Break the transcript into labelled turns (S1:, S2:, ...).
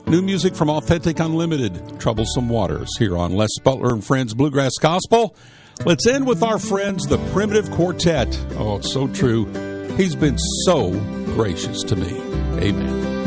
S1: New music from Authentic Unlimited, Troublesome Waters, here on Les Butler and Friends Bluegrass Gospel. Let's end with our friends, the Primitive Quartet. Oh, it's so true. He's been so gracious to me. Amen.